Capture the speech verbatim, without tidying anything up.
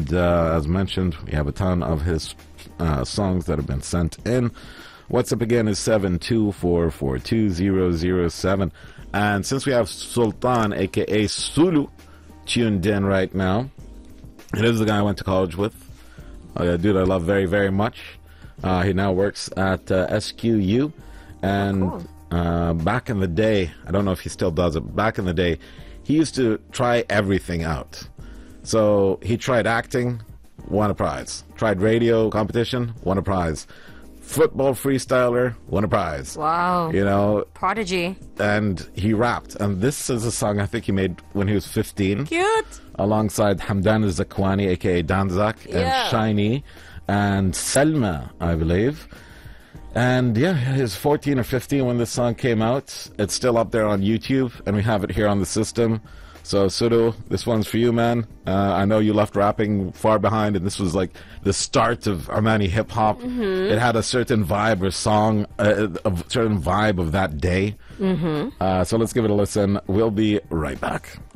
And uh, as mentioned, we have a ton of his uh, songs that have been sent in. What's up again is seven two four four two zero zero seven. And since we have Sultan, a k a. Sulu, tuned in right now, it is the guy I went to college with. A dude I love very, very much. Uh, he now works at uh, S Q U. And Oh, cool. uh, back in the day, I don't know if he still does it, back in the day, he used to try everything out. So he tried acting, won a prize. Tried radio competition, won a prize. Football freestyler, won a prize. Wow. You know, Prodigy. and he rapped. And this is a song I think he made when he was fifteen, Cute. alongside Hamdan Zakwani, aka Danzak, and Yeah. Shiny, and Selma, I believe. And yeah, he was fourteen or fifteen when this song came out. It's still up there on YouTube, and we have it here on the system. So, Sudo, this one's for you, man. Uh, I know you left rapping far behind, and this was like the start of Armani hip hop. Mm-hmm. It had a certain vibe or song, uh, a certain vibe of that day. Mm-hmm. Uh, so let's give it a listen. We'll be right back.